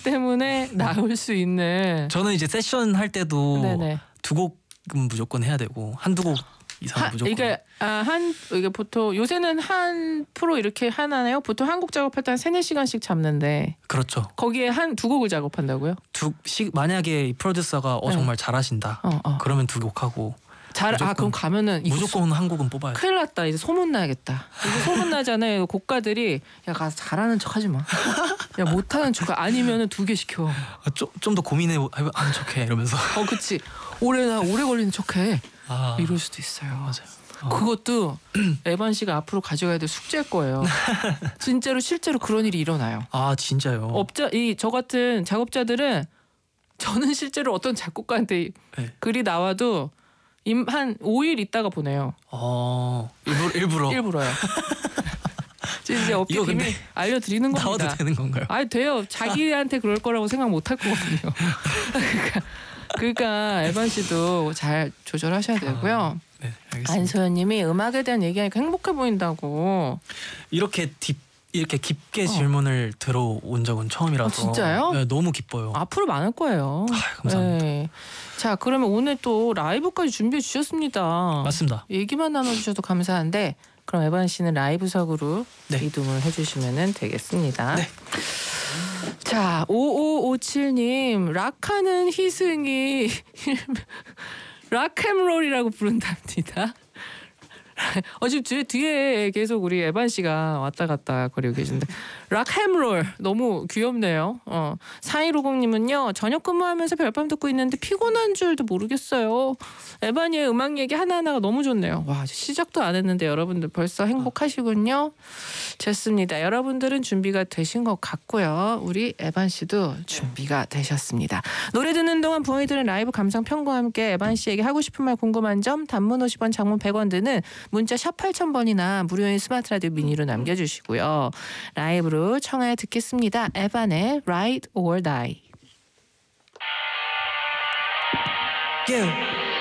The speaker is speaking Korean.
때문에 나올 수 있는. 저는 이제 세션 할 때도 네네. 두 곡은 무조건 해야 되고 한두 곡 이상 무조건. 이게 보통 요새는 한 프로 이렇게 하나요? 보통 한 곡 작업할 때 한 3-4시간씩 잡는데. 그렇죠. 거기에 두 곡을 작업한다고요? 만약에 이 프로듀서가 네. 정말 잘하신다. 그러면 두 곡 하고. 그럼 가면은 무조건 한 곡은 뽑아야 돼. 큰일 났다. 이제 소문 나야겠다. 이제 소문 나잖아요. 곡가들이 야 가서 잘하는 척하지 마. 야 못하는 척. 아니면은 2개 시켜. 좀 더 고민해 하는 척해 이러면서. 그치. 오래 걸리는 척해. 이럴 수도 있어요. 맞아요. 그것도 에반 씨가 앞으로 가져가야 될 숙제일 거예요. 진짜로 실제로 그런 일이 일어나요. 진짜요? 저 같은 작업자들은 저는 실제로 어떤 작곡가한테 네. 글이 나와도 한 5일 있다가 보내요. 일부러요. 이제 업계 비밀 알려드리는 겁니다. 나와도 되는 건가요? 돼요. 자기한테 그럴 거라고 생각 못 할 거거든요. 그러니까 에반 씨도 잘 조절하셔야 되고요. 네, 알겠습니다. 안소연님이 음악에 대한 얘기하니까 행복해 보인다고. 이렇게 깊게 질문을 들어온 적은 처음이라서. 진짜요? 네, 너무 기뻐요. 앞으로 많을 거예요. 감사합니다. 네. 자, 그러면 오늘 또 라이브까지 준비해 주셨습니다. 맞습니다. 얘기만 나눠주셔도 감사한데 그럼 에반 씨는 라이브석으로 네. 이동을 해주시면 되겠습니다. 네. 자, 5557님 락하는 희승이 락앤롤이라고 부른답니다. 지금 뒤에 계속 우리 에반 씨가 왔다 갔다 거리고 계신데 락앤롤 너무 귀엽네요. 4150님은요. 저녁 근무하면서 별밤 듣고 있는데 피곤한 줄도 모르겠어요. 에반이의 음악 얘기 하나하나가 너무 좋네요. 와, 시작도 안 했는데 여러분들 벌써 행복하시군요. 좋습니다. 여러분들은 준비가 되신 것 같고요. 우리 에반 씨도 준비가 되셨습니다. 노래 듣는 동안 부모님들은 라이브 감상 평가와 함께 에반 씨에게 하고 싶은 말 궁금한 점 단문 50원 장문 100원 드는 문자 샵 8000번이나 무료인 스마트 라디오 미니로 남겨주시고요. 라이브로 청하여 듣겠습니다. 에반의 Ride or Die. Yeah.